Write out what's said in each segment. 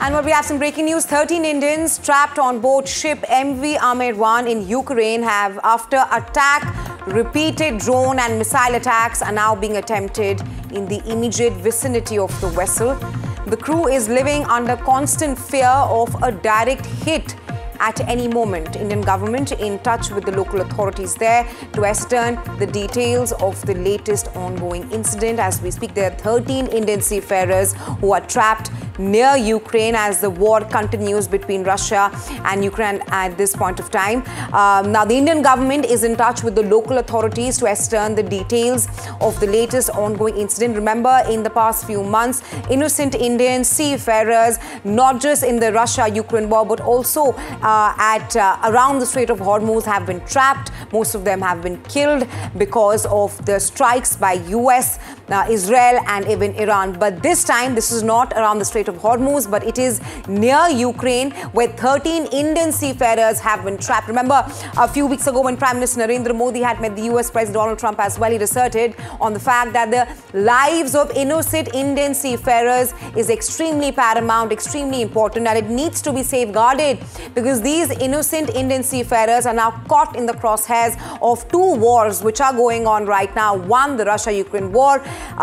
And well, we have some breaking news. 13 Indians trapped on board ship MV Amer 1 in Ukraine have, after repeated drone and missile attacks are now being attempted in the immediate vicinity of the vessel. The crew is living under constant fear of a direct hit at any moment. Indian government in touch with the local authorities there to ascertain the details of the latest ongoing incident. As we speak, there are 13 Indian seafarers who are trapped near Ukraine as the war continues between Russia and Ukraine at this point of time. Now, the Indian government is in touch with the local authorities to ascertain the details of the latest ongoing incident. Remember, in the past few months, innocent Indian seafarers, not just in the Russia-Ukraine war, but also around the Strait of Hormuz, have been trapped. Most of them have been killed because of the strikes by US, Israel and even Iran. But this time, this is not around the Strait of Hormuz, but it is near Ukraine, where 13 Indian seafarers have been trapped. Remember, a few weeks ago when Prime Minister Narendra Modi had met the US President Donald Trump as well, he asserted on the fact that the lives of innocent Indian seafarers is extremely paramount, extremely important, and it needs to be safeguarded because these innocent Indian seafarers are now caught in the crosshairs of two wars which are going on right now. One, the Russia-Ukraine war,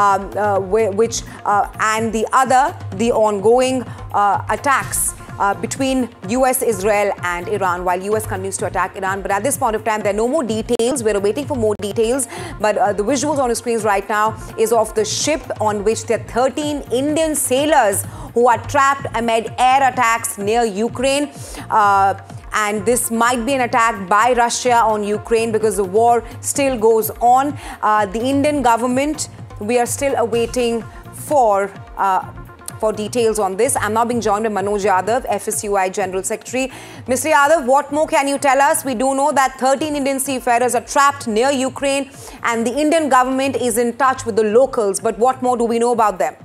and the other, the ongoing attacks between US, Israel and Iran, while US continues to attack Iran. But at this point of time, there are no more details. We're waiting for more details. But the visuals on the screens right now is of the ship on which there are 13 Indian sailors who are trapped amid air attacks near Ukraine. And this might be an attack by Russia on Ukraine because the war still goes on. The Indian government, we are still awaiting for details on this. I'm now being joined by Manoj Yadav, FSUI General Secretary. Mr. Yadav, what more can you tell us? We do know that 13 Indian seafarers are trapped near Ukraine and the Indian government is in touch with the locals. But what more do we know about them?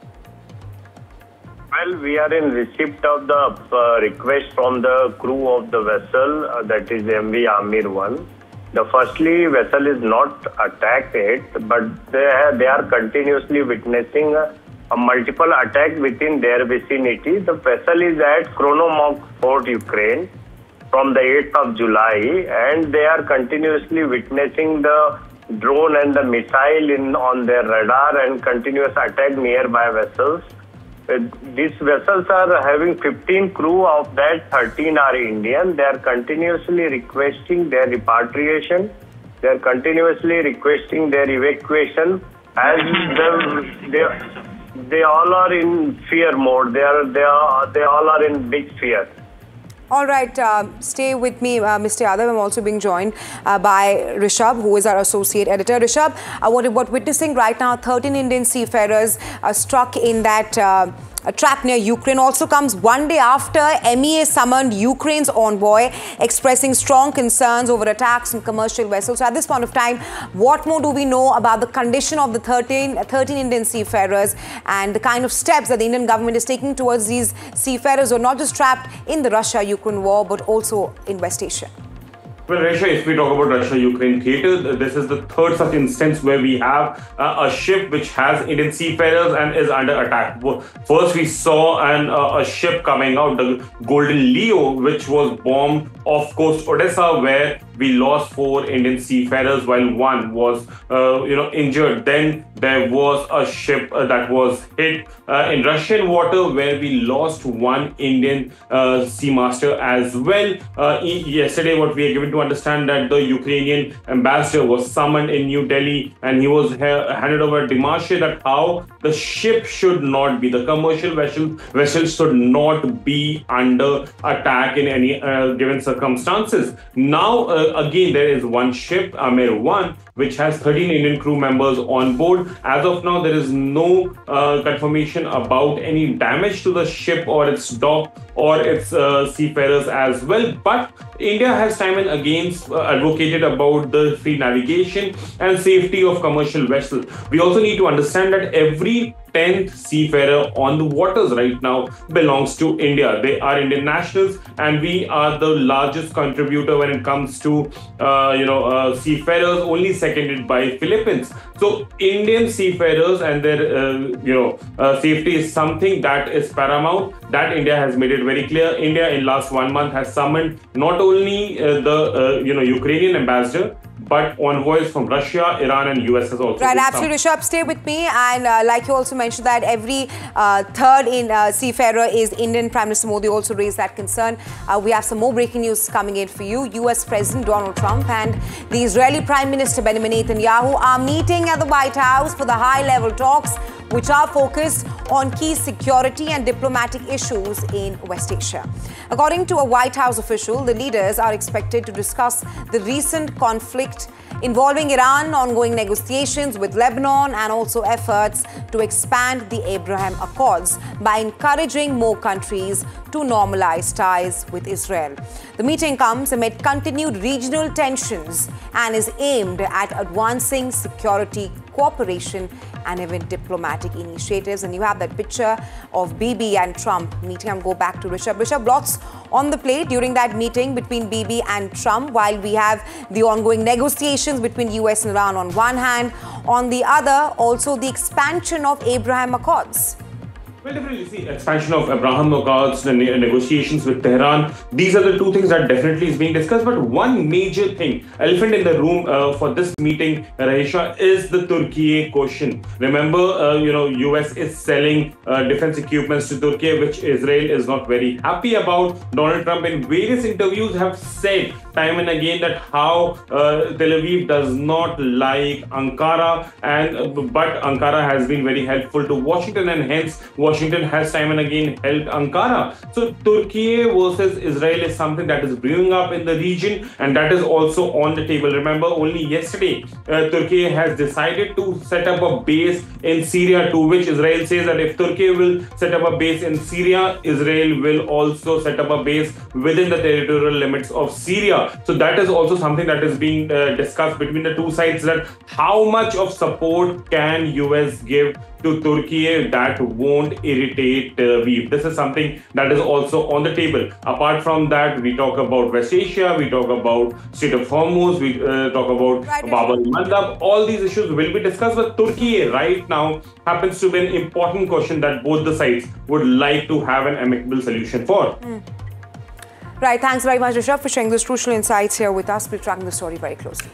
Well, we are in receipt of the request from the crew of the vessel, that is MV Amer 1. The firstly, vessel is not attacked yet, but they are continuously witnessing a multiple attack within their vicinity. The vessel is at Chronomok Port, Ukraine, from the 8th of July, and they are continuously witnessing the drone and the missile on their radar and continuous attack nearby vessels. These vessels are having 15 crew, of that 13 are Indian. They are continuously requesting their repatriation. They are continuously requesting their evacuation, as they all are in fear mode. They all are in big fear. All right, stay with me, Mr. Yadav. I'm also being joined by Rishabh, who is our associate editor. Rishabh, what we're witnessing right now, 13 Indian seafarers struck in that a trap near Ukraine, also comes one day after MEA summoned Ukraine's envoy, expressing strong concerns over attacks on commercial vessels. So at this point of time, what more do we know about the condition of the 13 Indian seafarers and the kind of steps that the Indian government is taking towards these seafarers who are not just trapped in the Russia-Ukraine war, but also in West Asia? Well, Resha, if we talk about Russia-Ukraine theatre, this is the third such instance where we have a ship which has Indian seafarers and is under attack. First, we saw a ship coming out, the Golden Leo, which was bombed off coast Odessa, where we lost 4 Indian seafarers while one was, injured. Then there was a ship that was hit in Russian water where we lost 1 Indian seamaster as well. Yesterday, what we are given to understand that the Ukrainian ambassador was summoned in New Delhi and he was handed over a demarche that how the ship should not be, the commercial vessels should not be under attack in any given circumstances. Now, again, there is one ship, Amer 1, which has 13 Indian crew members on board. As of now, there is no confirmation about any damage to the ship or its dock or its seafarers as well. But India has time and again advocated about the free navigation and safety of commercial vessels. We also need to understand that every 10th seafarer on the waters right now belongs to India. They are Indian nationals, and we are the largest contributor when it comes to seafarers, only seconded by Philippines. So Indian seafarers and their safety is something that is paramount. That India has made it very clear. India in last 1 month has summoned not only the Ukrainian ambassador, but envoys from Russia, Iran, and US has also. Right, absolutely. Rishabh, stay with me. And like you also mentioned that every third seafarer is Indian. Prime Minister Modi also raised that concern. We have some more breaking news coming in for you. US President Donald Trump and the Israeli Prime Minister Benjamin Netanyahu are meeting at the White House for the high-level talks, which are focused on key security and diplomatic issues in West Asia. According to a White House official, the leaders are expected to discuss the recent conflict involving Iran, ongoing negotiations with Lebanon, and also efforts to expand the Abraham Accords by encouraging more countries to normalize ties with Israel. The meeting comes amid continued regional tensions and is aimed at advancing security cooperation and even diplomatic initiatives. And you have that picture of Bibi and Trump meeting. I'll go back to Rishabh. Rishabh, lots on the plate during that meeting between Bibi and Trump, while we have the ongoing negotiations between US and Iran on one hand, on the other, also the expansion of Abraham Accords. Well, definitely, see, expansion of Abraham Accords, the negotiations with Tehran, these are the two things that definitely is being discussed. But one major thing, elephant in the room for this meeting, Rahisha, is the Turkey question. Remember, US is selling defense equipments to Turkey, which Israel is not very happy about. Donald Trump in various interviews have said time and again that how Tel Aviv does not like Ankara, but Ankara has been very helpful to Washington, and hence Washington has time and again helped Ankara. So Turkey versus Israel is something that is brewing up in the region, and that is also on the table. Remember, only yesterday, Turkey has decided to set up a base in Syria, to which Israel says that if Turkey will set up a base in Syria, Israel will also set up a base within the territorial limits of Syria. So that is also something that is being discussed between the two sides, that how much of support can US give to Turkey that won't irritate Tel Aviv. This is something that is also on the table. Apart from that, we talk about West Asia, we talk about Strait of Hormuz, we talk about Bab al-Mandab. All these issues will be discussed, but Turkey right now happens to be an important question that both the sides would like to have an amicable solution for. Right, thanks very much, Rishabh, for sharing those crucial insights here with us. We're tracking the story very closely.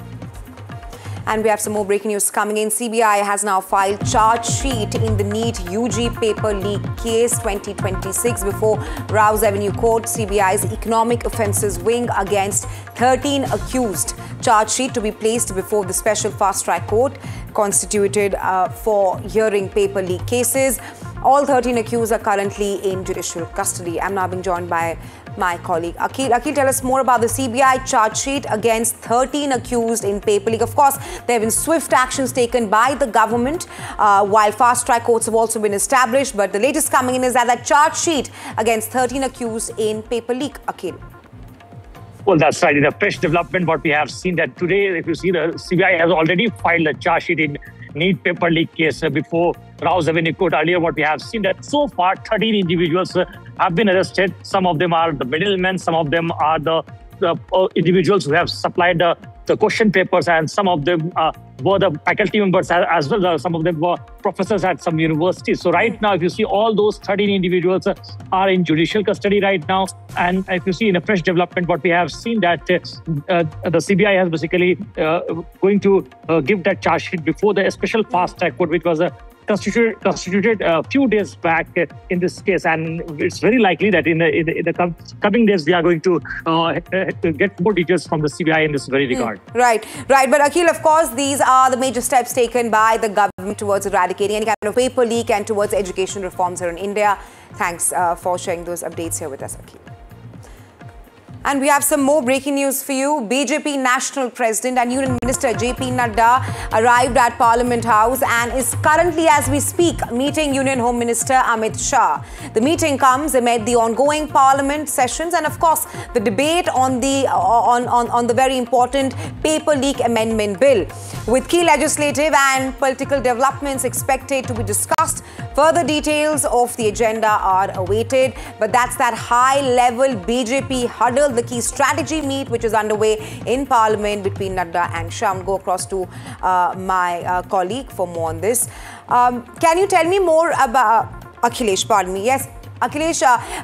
And we have some more breaking news coming in. CBI has now filed charge sheet in the NEET UG paper leak case 2026 before Rouse Avenue Court. CBI's Economic Offences Wing against 13 accused. Charge sheet to be placed before the Special Fast Track Court constituted for hearing paper leak cases. All 13 accused are currently in judicial custody. I'm now being joined by my colleague Akhil. Akhil, tell us more about the CBI charge sheet against 13 accused in paper leak. Of course, there have been swift actions taken by the government, while fast-track courts have also been established. But the latest coming in is that charge sheet against 13 accused in paper leak. Akhil. Well, that's right. In a fresh development, what we have seen that today, if you see, the CBI has already filed a charge sheet in NEET paper leak case before Rouse Avenue Court. Earlier, what we have seen that so far 13 individuals have been arrested. Some of them are the middlemen, some of them are the individuals who have supplied the question papers, and some of them were the faculty members as well. Some of them were professors at some universities. So right now, if you see, all those 13 individuals are in judicial custody right now. And if you see in a fresh development, what we have seen that the CBI has basically going to give that charge sheet before the special fast track court, which was constituted a few days back in this case, and it's very likely that in the coming days we are going to get more details from the CBI in this very regard. Right. But Akhil, of course, these are the major steps taken by the government towards eradicating any kind of paper leak and towards education reforms here in India. Thanks for sharing those updates here with us, Akhil. And we have some more breaking news for you. BJP National President and Union Minister JP Nadda arrived at Parliament House and is currently, as we speak, meeting Union Home Minister Amit Shah. The meeting comes amid the ongoing Parliament sessions and, of course, the debate on the very important paper leak amendment bill. With key legislative and political developments expected to be discussed, further details of the agenda are awaited. But that's that high-level BJP huddle, the key strategy meet which is underway in Parliament between Nadda and Shah. I'll go across to my colleague for more on this. Can you tell me more about Akhilesh? Pardon me. Yes, Akhilesh.